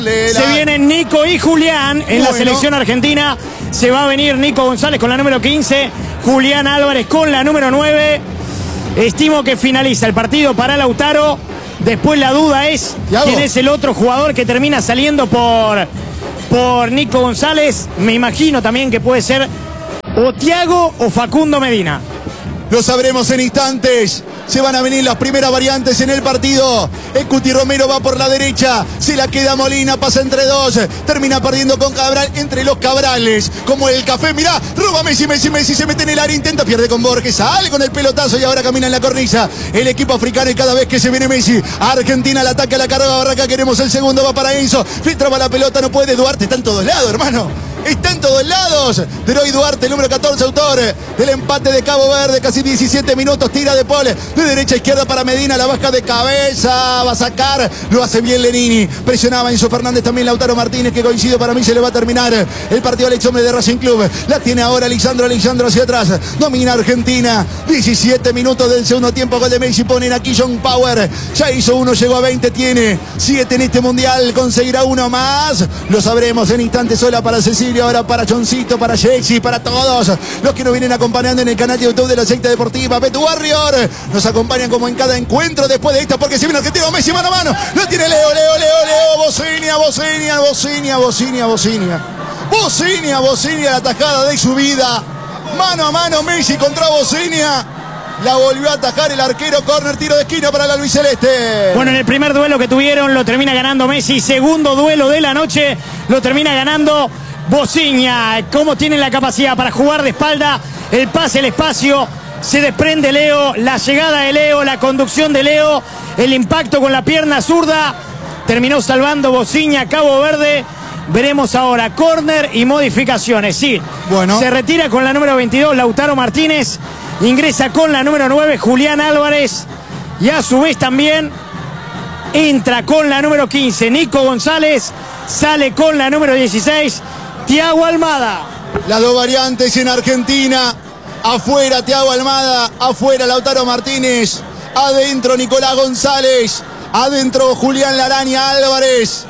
Se vienen Nico y Julián en la selección argentina. Se va a venir Nico González con la número 15, Julián Álvarez con la número 9. Estimo que finaliza el partido para Lautaro. Después la duda es quién es el otro jugador que termina saliendo por Nico González. Me imagino también que puede ser o Thiago o Facundo Medina. Lo sabremos en instantes. Se van a venir las primeras variantes en el partido. El Cuti Romero va por la derecha. Se la queda Molina, pasa entre dos. Termina perdiendo con Cabral entre los Cabrales. Como el café, mirá, roba Messi, se mete en el área, intenta, pierde con Borges. Sale con el pelotazo y ahora camina en la cornisa. El equipo africano y cada vez que se viene Messi. Argentina, el ataque a la carga, Barraca, queremos el segundo, va para Enzo. Filtraba la pelota, no puede, Duarte está en todos lados, hermano. Está en todos lados. Deroy Duarte, el número 14, autor del empate de Cabo Verde. Casi 17 minutos. Tira de Paul. De derecha a izquierda para Medina. La baja de cabeza. Va a sacar. Lo hace bien Lenini. Presionaba Enzo Fernández. También Lautaro Martínez, que coincido, para mí se le va a terminar el partido al ex hombre de Racing Club. La tiene ahora Lisandro hacia atrás. Domina Argentina. 17 minutos del segundo tiempo. Gol de Messi. Ponen aquí John Power. Ya hizo uno, llegó a 20. Tiene 7 en este mundial. Conseguirá uno más. Lo sabremos en instantes. Sola para Cecilia. Ahora para Choncito, para Jexy, para todos los que nos vienen acompañando en el canal de YouTube de la Secta Deportiva. Beto Warrior nos acompañan como en cada encuentro después de esta, porque se viene Argentino, Messi mano a mano. Lo tiene Leo, Bocinia, la tajada de su vida. Mano a mano Messi contra Bocinia. La volvió a atajar el arquero, córner, tiro de esquina para la albiceleste. Bueno, en el primer duelo que tuvieron lo termina ganando Messi. Segundo duelo de la noche lo termina ganando Bocinia. Cómo tiene la capacidad para jugar de espalda, el pase, el espacio. Se desprende Leo, la llegada de Leo, la conducción de Leo, el impacto con la pierna zurda. Terminó salvando Bocinia, Cabo Verde. Veremos ahora córner y modificaciones. Sí, bueno, se retira con la número 22 Lautaro Martínez. Ingresa con la número 9 Julián Álvarez. Y a su vez también entra con la número 15 Nico González. Sale con la número 16 Thiago Almada. Las dos variantes en Argentina. Afuera Thiago Almada. Afuera Lautaro Martínez. Adentro Nicolás González. Adentro Julián Laraña Álvarez.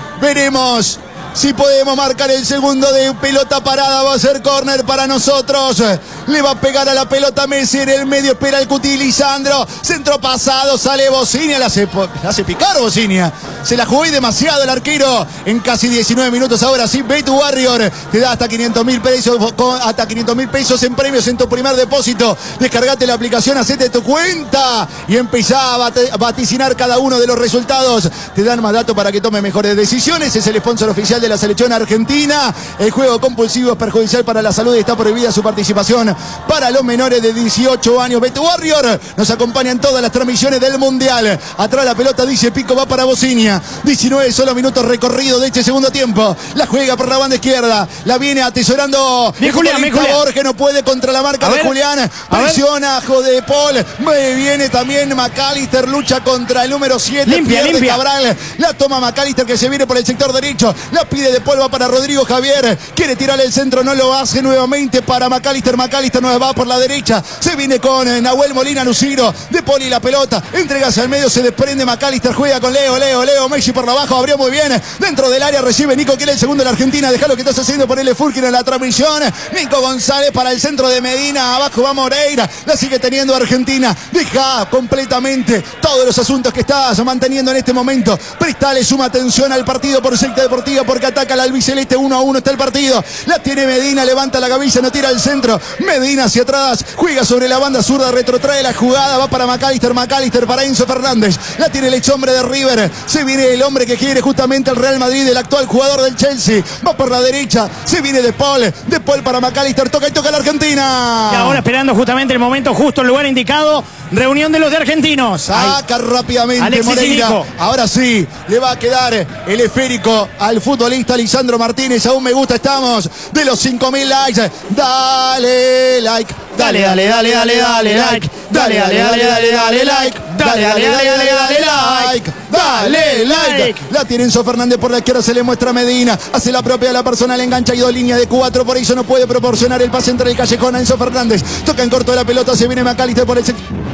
Veremos si podemos marcar el segundo de pelota parada. Va a ser córner para nosotros. Le va a pegar a la pelota Messi en el medio. Espera el Cuti Lisandro. Centro pasado. Sale Bocinia. La hace picar Bocinia. Se la jugó demasiado el arquero. En casi 19 minutos. Ahora sí, Beto Warrior te da hasta 500.000 pesos. Hasta 500.000 pesos en premios en tu primer depósito. Descargate la aplicación. Hacete tu cuenta. Y empezá a vaticinar cada uno de los resultados. Te dan más datos para que tome mejores decisiones. Es el sponsor oficial de la selección argentina. El juego compulsivo es perjudicial para la salud y está prohibida su participación para los menores de 18 años. Beto Warrior nos acompaña en todas las transmisiones del Mundial. Atrás la pelota dice Pico, va para Bocinia. 19 solo minutos recorrido de este segundo tiempo. La juega por la banda izquierda. La viene atesorando Julián. Borges, no puede contra la marca de Julián. Presiona de Paul. Viene también McAllister. Lucha contra el número 7. Limpia. Cabral. La toma McAllister, que se viene por el sector derecho. La pide de Paul, va para Rodrigo Javier. Quiere tirarle el centro, no lo hace nuevamente para McAllister. McAllister no va por la derecha. Se viene con Nahuel Molina Luciro. De Paul y la pelota. Entregas al medio, se desprende McAllister. Juega con Leo. Messi por la abajo. Abrió muy bien. Dentro del área recibe Nico, quiere el segundo de la Argentina. Deja lo que estás haciendo, ponerle Fulkin en la transmisión. Nico González para el centro de Medina. Abajo va Moreira. La sigue teniendo Argentina. Deja completamente todos los asuntos que estás manteniendo en este momento. Prestale suma atención al partido por Secta Deportiva, porque ataca al albiceleste. 1-1 está el partido. La tiene Medina. Levanta la cabeza, no tira al centro. Medina hacia atrás. Juega sobre la banda zurda. Retrotrae la jugada. Va para McAllister para Enzo Fernández. La tiene el ex hombre de River. Se viene el hombre que quiere justamente el Real Madrid, el actual jugador del Chelsea. Va por la derecha. Se viene de Paul para McAllister. Toca la Argentina. Y ahora esperando justamente el momento justo, el lugar indicado. Reunión de los de argentinos. Saca rápidamente Alexis Moreira. Ahora sí, le va a quedar el esférico al futbolista Lisandro Martínez. Aún me gusta, estamos de los 5.000 likes. Dale like. Dale like. Dale like. La tiene Enzo Fernández por la izquierda, se le muestra Medina. Hace la propia, la personal, engancha y 2 líneas de 4. Por eso no puede proporcionar el pase entre el callejón a Enzo Fernández. Toca en corto de la pelota, se viene McAllister por el sector.